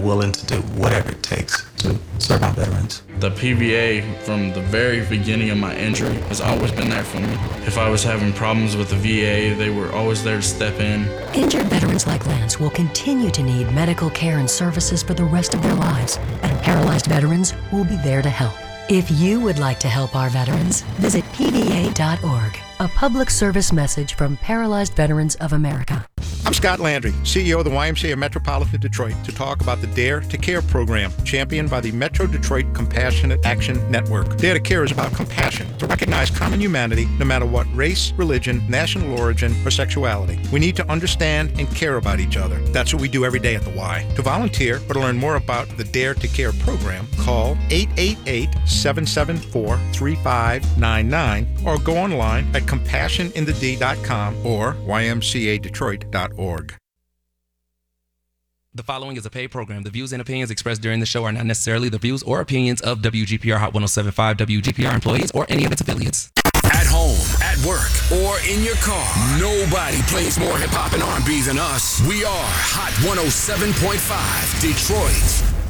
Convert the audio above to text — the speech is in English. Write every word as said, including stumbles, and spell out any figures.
willing to do whatever it takes to serve our veterans. The P V A, from the very beginning of my injury, has always been there for me. If I was having problems with the V A, they were always there to step in. Injured veterans like Lance will continue to need medical care and services for the rest of their lives, and Paralyzed Veterans will be there to help. If you would like to help our veterans, visit P V A dot org. A public service message from Paralyzed Veterans of America. I'm Scott Landry, C E O of the Y M C A of Metropolitan Detroit, to talk about the Dare to Care program, championed by the Metro Detroit Compassionate Action Network. Dare to Care is about compassion, to recognize common humanity no matter what race, religion, national origin, or sexuality. We need to understand and care about each other. That's what we do every day at the Y. To volunteer or to learn more about the Dare to Care program, call eight eight eight, seven seven four, three five nine nine or go online at compassion in the d dot com or y m c a detroit dot org. The following is a paid program. The views and opinions expressed during the show are not necessarily the views or opinions of W G P R Hot one oh seven point five W G P R employees or any of its affiliates. At home, at work, or in your car, nobody plays more hip-hop and R and B than us. We are Hot one oh seven point five Detroit.